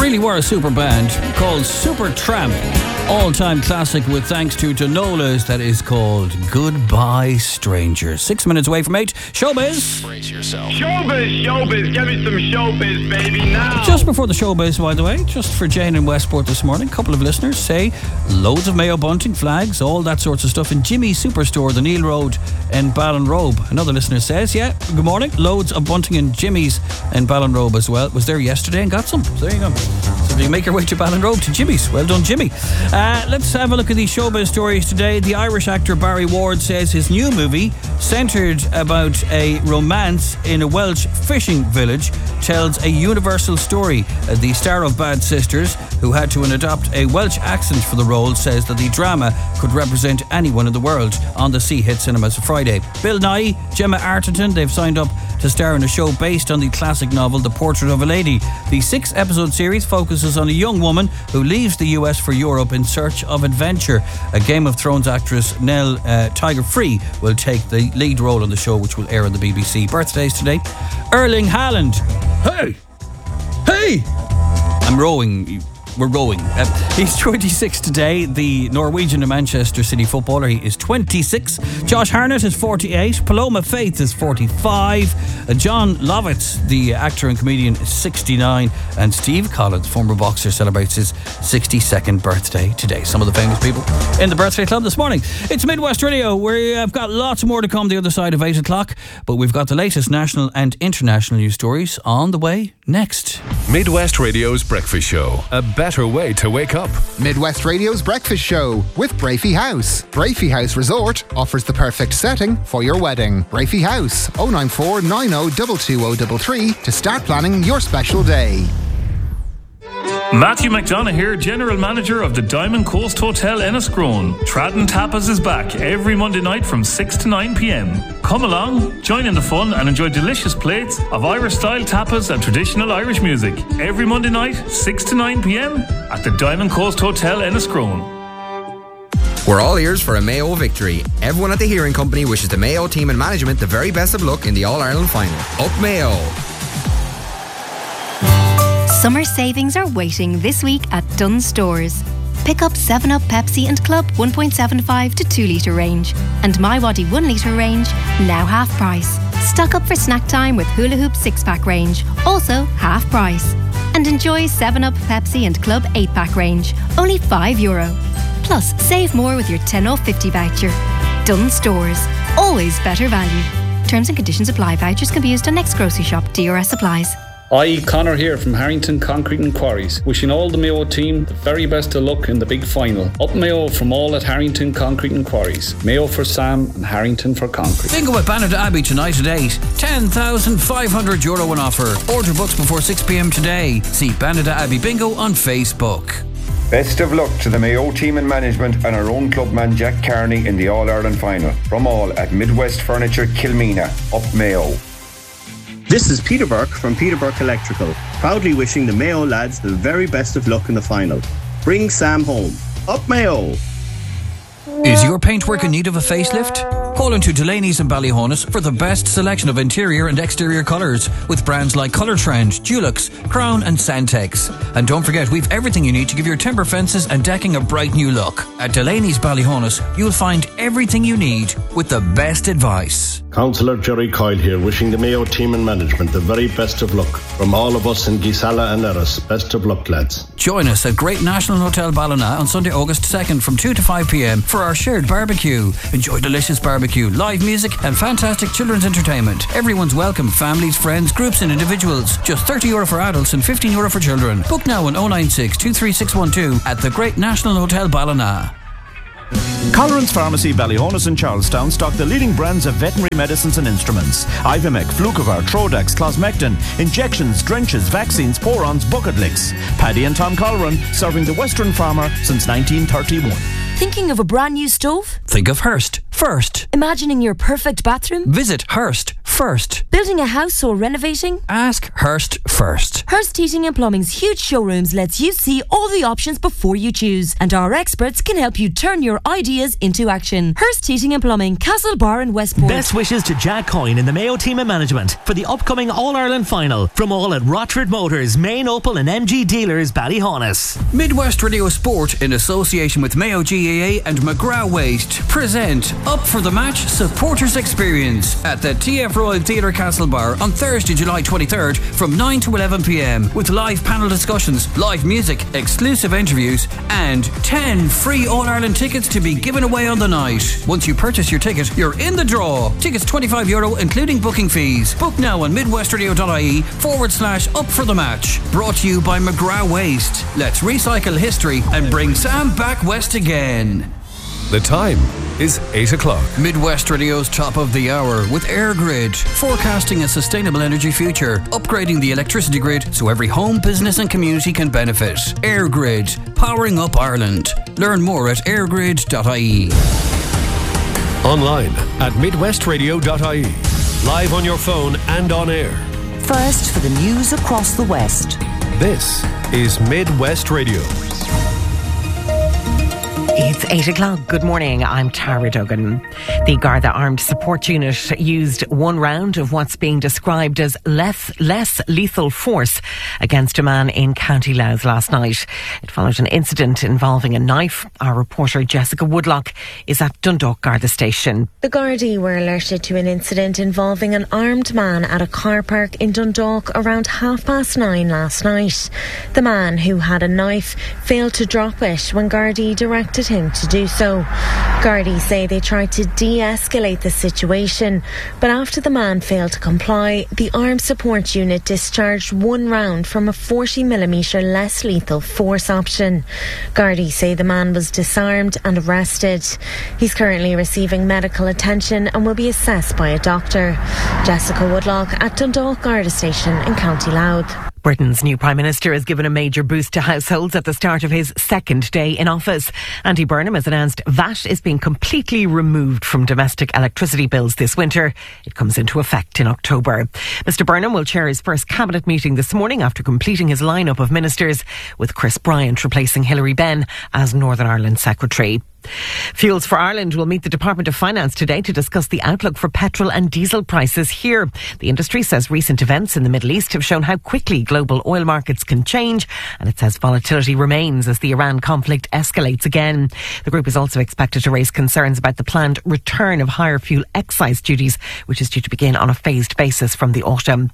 really were a super band called Super Tramp. All-time classic with thanks to Danolas that is called Goodbye Strangers. 6 minutes away from 8. Showbiz. Brace yourself. Showbiz. Give me some showbiz, baby, now. Just before the showbiz, by the way, just for Jane in Westport this morning, a couple of listeners say loads of Mayo bunting, flags, all that sorts of stuff in Jimmy's Superstore, the Neil Road in Ballinrobe. Another listener says, yeah, good morning, loads of bunting in Jimmy's in Ballinrobe as well. Was there yesterday and got some. So there you go. So you make your way to Ballinrobe to Jimmy's. Well done, Jimmy. Let's have a look at these showbiz stories today. The Irish actor Barry Ward says his new movie, centred about a romance in a Welsh fishing village, tells a universal story. The star of Bad Sisters, who had to adopt a Welsh accent for the role, says that the drama could represent anyone in the world. On the Sea hit cinemas Friday. Bill Nighy, Gemma Arterton, they've signed up to star in a show based on the classic novel The Portrait of a Lady. The 6-episode series focuses on a young woman who leaves the US for Europe in search of adventure. A Game of Thrones actress, Nell Tiger Free, will take the lead role on the show, which will air on the BBC. Birthdays today. Erling Haaland. Hey! I'm rowing. We're rowing. He's 26 today. The Norwegian and Manchester City footballer, he is 26. Josh Harnett is 48. Paloma Faith is 45. John Lovitz, the actor and comedian, is 69. And Steve Collins, former boxer, celebrates his 62nd birthday today. Some of the famous people in the birthday club this morning. It's Midwest Radio. We've got lots more to come the other side of 8 o'clock. But we've got the latest national and international news stories on the way next. Midwest Radio's Breakfast Show. A better way to wake up. Midwest Radio's Breakfast Show with Brafey House. Brafey House Resort offers the perfect setting for your wedding. Brafey House, 094 90 22033 to start planning your special day. Matthew McDonough here, General Manager of the Diamond Coast Hotel Enniscrone. Tradden Tapas is back every Monday night from 6 to 9 p.m. Come along, join in the fun and enjoy delicious plates of Irish-style tapas and traditional Irish music. Every Monday night, 6 to 9 p.m. at the Diamond Coast Hotel Enniscrone. We're all ears for a Mayo victory. Everyone at the Hearing Company wishes the Mayo team and management the very best of luck in the All-Ireland final. Up Mayo! Summer savings are waiting this week at Dunnes Stores. Pick up 7up Pepsi and Club 1.75 to 2 litre range and MyWadi 1 litre range, now half price. Stock up for snack time with Hula Hoop 6-pack range, also half price. And enjoy 7up Pepsi and Club 8-pack range, only €5. Plus, save more with your 10 off 50 voucher. Dunnes Stores, always better value. Terms and conditions apply. Vouchers can be used on next grocery shop. DRS supplies. Hi, Connor here from Harrington Concrete and Quarries. Wishing all the Mayo team the very best of luck in the big final. Up Mayo from all at Harrington Concrete and Quarries. Mayo for Sam and Harrington for Concrete. Bingo at Bannerton Abbey tonight at 8. €10,500 on offer. Order books before 6 p.m. today. See Bannerton Abbey Bingo on Facebook. Best of luck to the Mayo team and management and our own clubman Jack Carney in the All-Ireland final. From all at Midwest Furniture Kilmena. Up Mayo. This is Peter Burke from Peter Burke Electrical, proudly wishing the Mayo lads the very best of luck in the final. Bring Sam home. Up Mayo! Is your paintwork in need of a facelift? Call into Delaney's in Ballyhonus for the best selection of interior and exterior colours with brands like Colour Trend, Dulux, Crown and Santex. And don't forget, we've everything you need to give your timber fences and decking a bright new look. At Delaney's Ballyhonus, you'll find everything you need with the best advice. Councillor Jerry Coyle here, wishing the Mayo team and management the very best of luck. From all of us in Gisala and Erris, best of luck, lads. Join us at Great National Hotel Ballina on Sunday, August 2nd from 2 to 5 p.m. for our shared barbecue. Enjoy delicious barbecue, live music and fantastic children's entertainment. Everyone's welcome, families, friends, groups and individuals. Just €30 for adults and €15 for children. Book now on 096 23612 at the Great National Hotel Ballina. Colleran's Pharmacy, Ballyhonus and Charlestown stock the leading brands of veterinary medicines and instruments. Ivomec, Flucovar, Trodax, Closmectin, injections, drenches, vaccines, porons, bucket licks. Paddy and Tom Colleran, serving the Western farmer since 1931. Thinking of a brand new stove? Think of Hearst. First. Imagining your perfect bathroom? Visit Hearst first. Building a house or renovating? Ask Hearst first. Hearst Heating and Plumbing's huge showrooms lets you see all the options before you choose, and our experts can help you turn your ideas into action. Hearst Heating and Plumbing, Castlebar and Westport. Best wishes to Jack Coyne in the Mayo team and management for the upcoming All-Ireland final from all at Rochford Motors, Main Opel and MG dealers, Ballyhonus. Midwest Radio Sport, in association with Mayo GAA and McGrath Waste, present Up for the Match Supporters Experience at the TF Royal Theatre Castlebar on Thursday, July 23rd from 9 to 11 p.m. with live panel discussions, live music, exclusive interviews and 10 free All-Ireland tickets to be given away on the night. Once you purchase your ticket, you're in the draw. Tickets €25 including booking fees. Book now on midwestradio.ie/up for the match. Brought to you by McGrath Waste. Let's recycle history and bring Sam back west again. The time is 8 o'clock. Midwest Radio's top of the hour with AirGrid, forecasting a sustainable energy future, upgrading the electricity grid so every home, business and community can benefit. AirGrid, powering up Ireland. Learn more at airgrid.ie. Online at midwestradio.ie. Live on your phone and on air. First for the news across the West. This is Midwest Radio. It's 8 o'clock. Good morning. I'm Tara Duggan. The Garda Armed Support Unit used one round of what's being described as less lethal force against a man in County Louth last night. It followed an incident involving a knife. Our reporter Jessica Woodlock is at Dundalk Garda Station. The Gardaí were alerted to an incident involving an armed man at a car park in Dundalk around 9:30 last night. The man, who had a knife, failed to drop it when Gardaí directed him to do so. Gardaí say they tried to de-escalate the situation, but after the man failed to comply, the Armed Support Unit discharged one round from a 40mm less lethal force option. Gardaí say the man was disarmed and arrested. He's currently receiving medical attention and will be assessed by a doctor. Jessica Woodlock at Dundalk Garda Station in County Louth. Britain's new Prime Minister has given a major boost to households at the start of his second day in office. Andy Burnham has announced VAT is being completely removed from domestic electricity bills this winter. It comes into effect in October. Mr Burnham will chair his first cabinet meeting this morning after completing his lineup of ministers, with Chris Bryant replacing Hilary Benn as Northern Ireland Secretary. Fuels for Ireland will meet the Department of Finance today to discuss the outlook for petrol and diesel prices here. The industry says recent events in the Middle East have shown how quickly global oil markets can change, and it says volatility remains as the Iran conflict escalates again. The group is also expected to raise concerns about the planned return of higher fuel excise duties, which is due to begin on a phased basis from the autumn.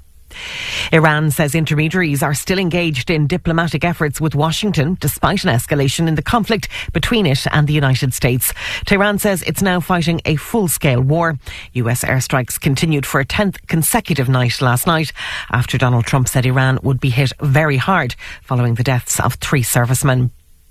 Iran says intermediaries are still engaged in diplomatic efforts with Washington despite an escalation in the conflict between it and the United States. Tehran says it's now fighting a full-scale war. US airstrikes continued for a 10th consecutive night last night after Donald Trump said Iran would be hit very hard following the deaths of 3 servicemen.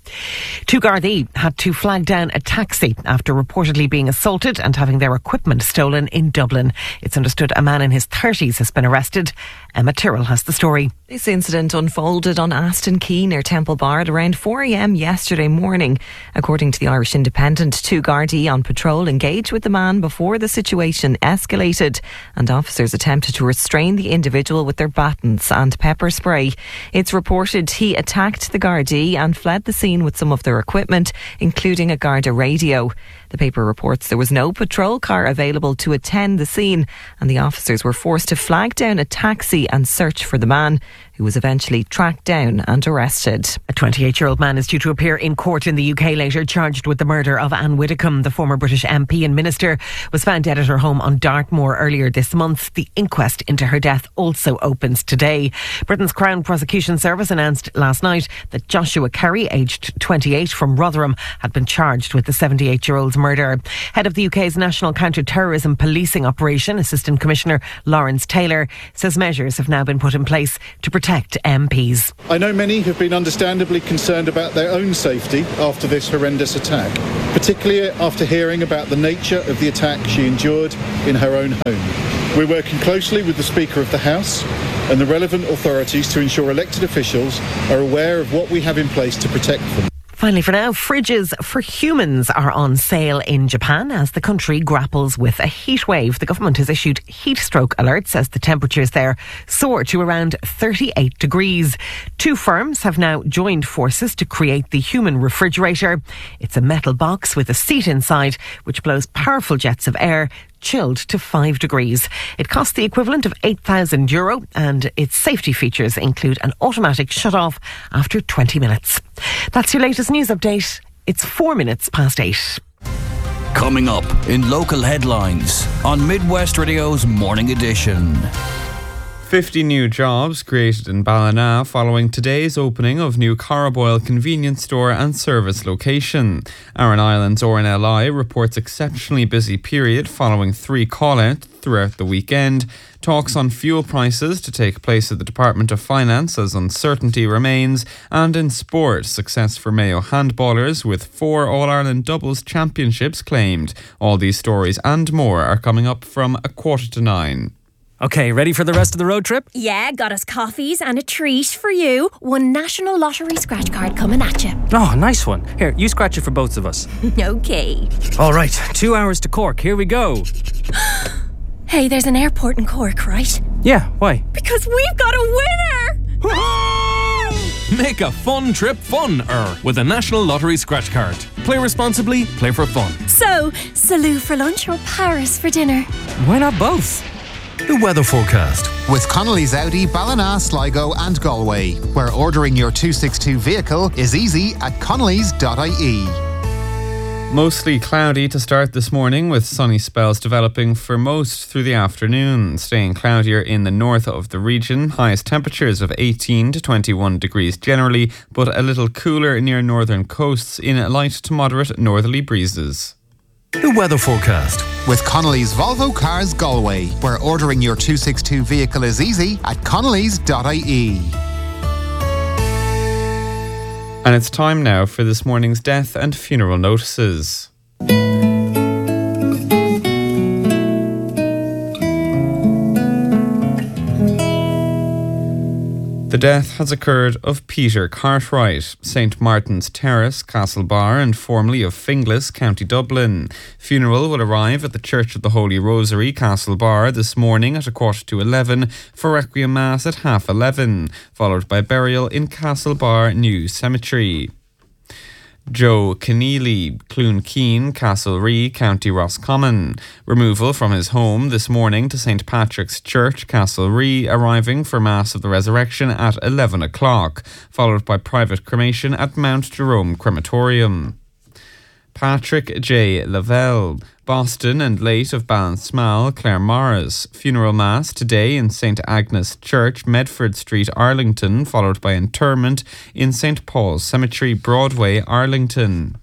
2 Gardaí had to flag down a taxi after reportedly being assaulted and having their equipment stolen in Dublin. It's understood a man in his 30s has been arrested. Emma Tyrrell has the story. This incident unfolded on Aston Quay near Temple Bar at around 4 a.m. yesterday morning. According to the Irish Independent, 2 Gardaí on patrol engaged with the man before the situation escalated, and officers attempted to restrain the individual with their batons and pepper spray. It's reported he attacked the Gardaí and fled the scene with some of their equipment, including a Garda radio. The paper reports there was no patrol car available to attend the scene, and the officers were forced to flag down a taxi and search for the man, who was eventually tracked down and arrested. A 28-year-old man is due to appear in court in the UK later, charged with the murder of Anne Widdecombe. The former British MP and minister was found dead at her home on Dartmoor earlier this month. The inquest into her death also opens today. Britain's Crown Prosecution Service announced last night that Joshua Kerry, aged 28, from Rotherham, had been charged with the 78-year-old's murder. Head of the UK's National Counter-Terrorism Policing Operation, Assistant Commissioner Lawrence Taylor, says measures have now been put in place to protect MPs. I know many have been understandably concerned about their own safety after this horrendous attack, particularly after hearing about the nature of the attack she endured in her own home. We're working closely with the Speaker of the House and the relevant authorities to ensure elected officials are aware of what we have in place to protect them. Finally, for now, fridges for humans are on sale in Japan as the country grapples with a heat wave. The government has issued heat stroke alerts as the temperatures there soar to around 38 degrees. 2 firms have now joined forces to create the human refrigerator. It's a metal box with a seat inside which blows powerful jets of air chilled to 5 degrees. It costs the equivalent of €8,000 and its safety features include an automatic shut-off after 20 minutes. That's your latest news update. It's 4 minutes past 8. Coming up in local headlines on Midwest Radio's Morning Edition. 50 new jobs created in Ballina following today's opening of new Carraboyle convenience store and service location. Aran Island's RNLI reports exceptionally busy period following 3 call-outs throughout the weekend. Talks on fuel prices to take place at the Department of Finance as uncertainty remains. And in sport, success for Mayo handballers with 4 All-Ireland doubles championships claimed. All these stories and more are coming up from 9:15. Okay, ready for the rest of the road trip? Yeah, got us coffees and a treat for you. 1 National Lottery scratch card coming at you. Oh, nice one. Here, you scratch it for both of us. Okay. All right, 2 hours to Cork. Here we go. Hey, there's an airport in Cork, right? Yeah, why? Because we've got a winner! Make a fun trip fun-er with a National Lottery scratch card. Play responsibly, play for fun. So, Salou for lunch or Paris for dinner? Why not both? The weather forecast. With Connolly's Audi, Ballina, Sligo and Galway, where ordering your 262 vehicle is easy at connellys.ie. Mostly cloudy to start this morning with sunny spells developing for most through the afternoon. Staying cloudier in the north of the region. Highest temperatures of 18 to 21 degrees generally, but a little cooler near northern coasts in light to moderate northerly breezes. The weather forecast. With Connolly's Volvo Cars Galway, where ordering your 262 vehicle is easy at connellys.ie. And it's time now for this morning's death and funeral notices. The death has occurred of Peter Cartwright, St Martin's Terrace, Castlebar, and formerly of Finglas, County Dublin. Funeral will arrive at the Church of the Holy Rosary, Castlebar, this morning at 11:15 for Requiem Mass at 11:30, followed by burial in Castlebar New Cemetery. Joe Keneally, Cloonkeen, Castlerea, County Roscommon. Removal from his home this morning to St Patrick's Church, Castlerea, arriving for Mass of the Resurrection at 11 o'clock, followed by private cremation at Mount Jerome Crematorium. Patrick J. Lavelle, Boston and late of Ballinsmale, Claremorris. Funeral Mass today in St Agnes Church, Medford Street, Arlington, followed by interment in St Paul's Cemetery, Broadway, Arlington.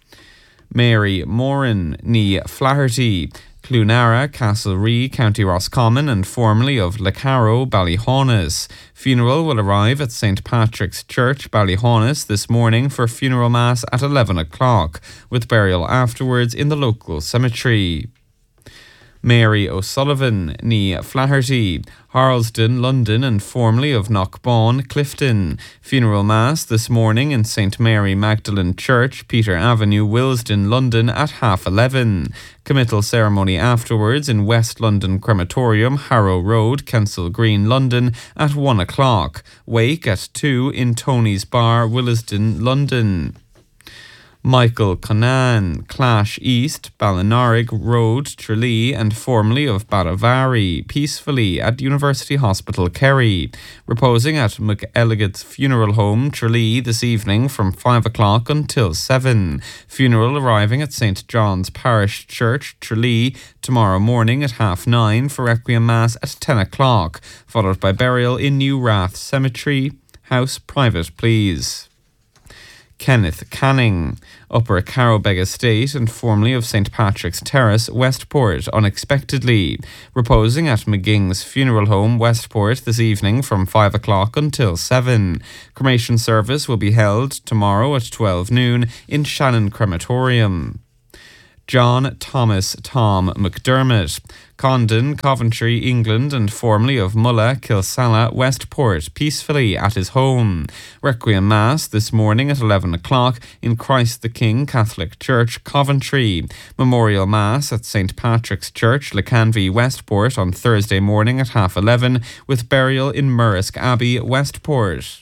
Mary Moran, ní Flaherty, Cloonara, Castlerea, County Roscommon, and formerly of Lecarrow, Ballyhaunis. Funeral will arrive at St Patrick's Church, Ballyhaunis, this morning for funeral mass at 11 o'clock, with burial afterwards in the local cemetery. Mary O'Sullivan, ní Flaherty, Harlesden, London, and formerly of Knockbawn, Clifton. Funeral Mass this morning in St Mary Magdalene Church, Peter Avenue, Willesden, London at 11:30. Committal ceremony afterwards in West London Crematorium, Harrow Road, Kensal Green, London at 1 o'clock. Wake at 2 in Tony's Bar, Willesden, London. Michael Conan, Clash East, Ballinarig Road, Tralee, and formerly of Barravari, peacefully at University Hospital, Kerry. Reposing at McElligot's Funeral Home, Tralee, this evening from 5 o'clock until 7. Funeral arriving at St John's Parish Church, Tralee, tomorrow morning at 9:30 for Requiem Mass at 10 o'clock, followed by burial in New Rath Cemetery. House private, please. Kenneth Canning, Upper Carrowbeg Estate and formerly of St Patrick's Terrace, Westport, unexpectedly. Reposing at McGing's Funeral Home, Westport, this evening from 5 o'clock until 7. Cremation service will be held tomorrow at 12 noon in Shannon Crematorium. John Thomas Tom McDermott. Condon, Coventry, England, and formerly of Mulla, Kilsalla, Westport, peacefully at his home. Requiem Mass this morning at 11 o'clock in Christ the King Catholic Church, Coventry. Memorial Mass at St. Patrick's Church, Lecanvy, Westport on Thursday morning at 11:30, with burial in Murrisk Abbey, Westport.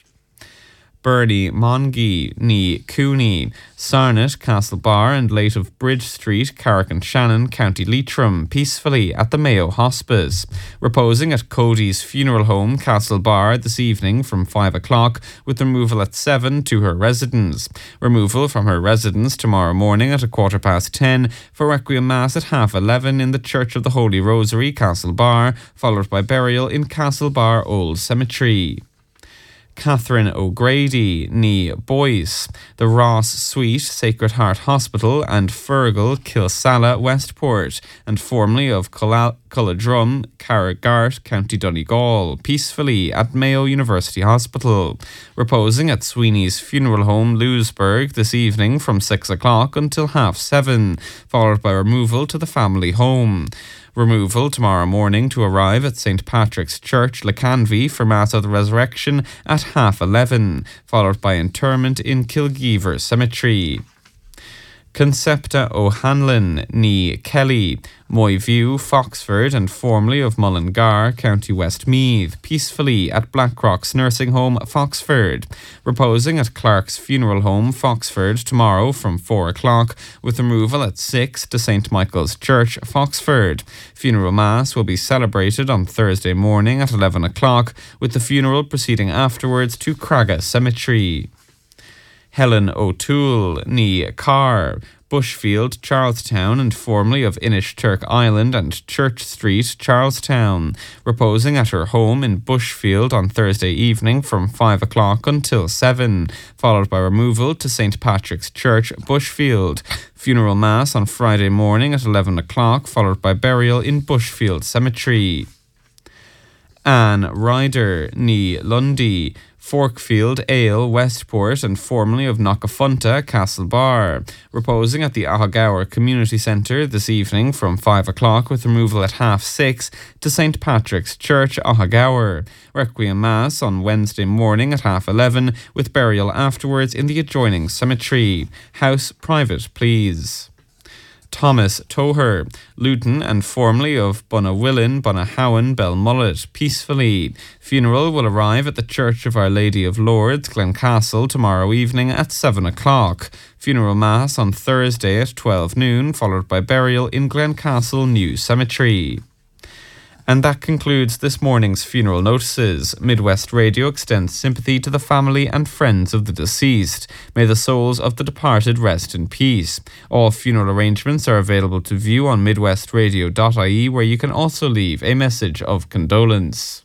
Bernie, Mongie, Ní Cooney, Sarnet, Castlebar and late of Bridge Street, Carrick and Shannon, County Leitrim, peacefully at the Mayo Hospice. Reposing at Cody's funeral home, Castlebar, this evening from 5 o'clock, with removal at 7 to her residence. Removal from her residence tomorrow morning at 10:15 for Requiem Mass at 11:30 in the Church of the Holy Rosary, Castlebar, followed by burial in Castlebar Old Cemetery. Catherine O'Grady, Ní Boyce, the Ross Suite, Sacred Heart Hospital, and Fergal, Kilsalla, Westport, and formerly of Culladrum, Carragart, County Donegal, peacefully at Mayo University Hospital. Reposing at Sweeney's Funeral Home, Louisburg, this evening from 6 o'clock until 7:30, followed by removal to the family home. Removal tomorrow morning to arrive at St. Patrick's Church, Lecanvy, for Mass of the Resurrection at 11:30, followed by interment in Kilgeever Cemetery. Concepta O'Hanlon, Ní Kelly, Moyview, Foxford, and formerly of Mullingar, County Westmeath, peacefully at Blackrock's Nursing Home, Foxford. Reposing at Clark's Funeral Home, Foxford, tomorrow from 4 o'clock, with removal at 6 to St. Michael's Church, Foxford. Funeral Mass will be celebrated on Thursday morning at 11 o'clock, with the funeral proceeding afterwards to Craga Cemetery. Helen O'Toole, Ní Carr, Bushfield, Charlestown, and formerly of Inishturk Island and Church Street, Charlestown, reposing at her home in Bushfield on Thursday evening from 5 o'clock until 7, followed by removal to St. Patrick's Church, Bushfield. Funeral Mass on Friday morning at 11 o'clock, followed by burial in Bushfield Cemetery. Anne Ryder, Ní Lundy, Forkfield, Ale, Westport, and formerly of Knockafunta, Castlebar, reposing at the Ahagower Community Centre this evening from 5 o'clock, with removal at 6:30 to St. Patrick's Church, Ahagower. Requiem Mass on Wednesday morning at 11:30, with burial afterwards in the adjoining cemetery. House private, please. Thomas Toher, Luton and formerly of Bunawillin, Bunahowan, Belmullet, peacefully. Funeral will arrive at the Church of Our Lady of Lourdes, Glencastle, tomorrow evening at 7 o'clock. Funeral Mass on Thursday at 12 noon, followed by burial in Glencastle New Cemetery. And that concludes this morning's funeral notices. Midwest Radio extends sympathy to the family and friends of the deceased. May the souls of the departed rest in peace. All funeral arrangements are available to view on midwestradio.ie, where you can also leave a message of condolence.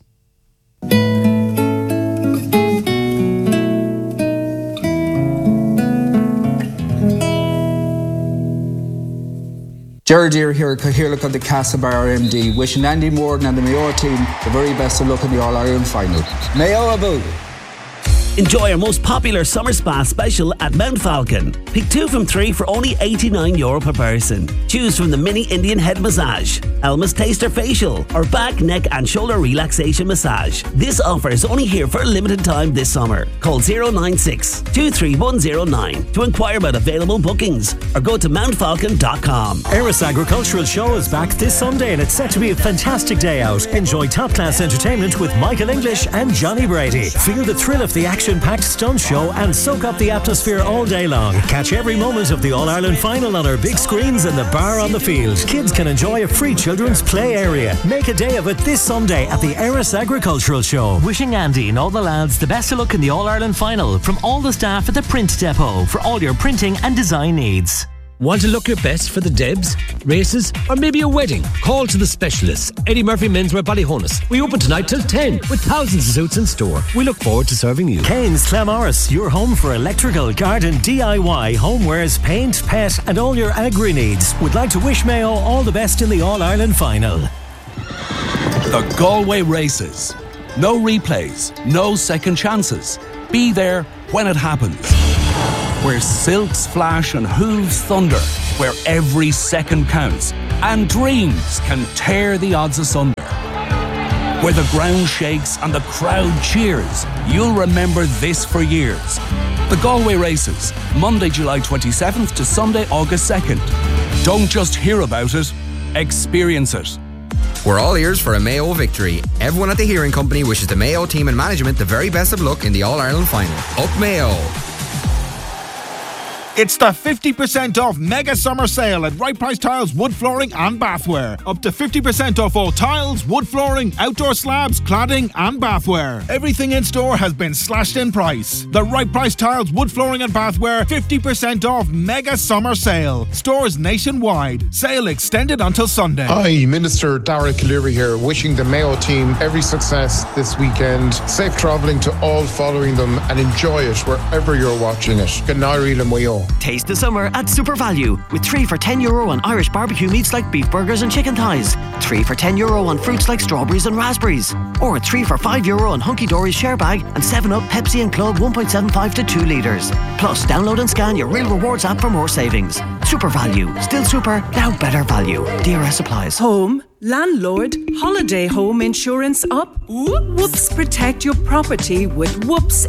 Gerard Deere here, Cathaoirleach of the Castlebar MD, wishing Andy Morden and the Mayo team the very best of luck in the All-Ireland final. Mayo Abu! Enjoy our most popular summer spa special at Mount Falcon. Pick 2 from 3 for only €89 per person. Choose from the mini Indian head massage, Elma's Taster facial, or back, neck and shoulder relaxation massage. This offer is only here for a limited time this summer. Call 096 23109 to inquire about available bookings or go to mountfalcon.com. Eris Agricultural Show is back this Sunday and it's set to be a fantastic day out. Enjoy top-class entertainment with Michael English and Johnny Brady. Feel the thrill of the action-packed stunt show and soak up the atmosphere all day long. Catch every moment of the All-Ireland final on our big screens and the bar on the field. Kids can enjoy a free children's play area. Make a day of it this Sunday at the Eris Agricultural Show. Wishing Andy and all the lads the best of luck in the All-Ireland final from all the staff at the Print Depot for all your printing and design needs. Want to look your best for the Debs, races, or maybe a wedding? Call to the specialists. Eddie Murphy Menswear Ballyhonus. We open tonight till 10 with thousands of suits in store. We look forward to serving you. Kane's Clamorris, your home for electrical, garden, DIY, homewares, paint, pet, and all your agri needs. Would like to wish Mayo all the best in the All-Ireland final. The Galway Races. No replays, no second chances. Be there when it happens. Where silks flash and hooves thunder, where every second counts and dreams can tear the odds asunder. Where the ground shakes and the crowd cheers, you'll remember this for years. The Galway Races, Monday, July 27th to Sunday, August 2nd. Don't just hear about it, experience it. We're all ears for a Mayo victory. Everyone at the Hearing Company wishes the Mayo team and management the very best of luck in the All-Ireland final. Up Mayo! It's the 50% off mega summer sale at Right Price Tiles, wood flooring and bathware. Up to 50% off all tiles, wood flooring, outdoor slabs, cladding and bathware. Everything in store has been slashed in price. The Right Price Tiles, wood flooring and bathware 50% off mega summer sale. Stores nationwide. Sale extended until Sunday. Hi, Minister Darragh Cleary here, wishing the Mayo team every success this weekend. Safe travelling to all following them and enjoy it wherever you're watching it. Good night, Mayo. Taste the summer at Super Value with 3 for €10 on Irish barbecue meats like beef burgers and chicken thighs, 3 for €10 on fruits like strawberries and raspberries, or 3 for €5 on Hunky Dory's share bag and 7-Up, Pepsi and Club 1.75 to 2 litres. Plus, download and scan your Real Rewards app for more savings. Super Value. Still super, now better value. DRS applies. Home, landlord, holiday home insurance up? Whoops, protect your property with Whoops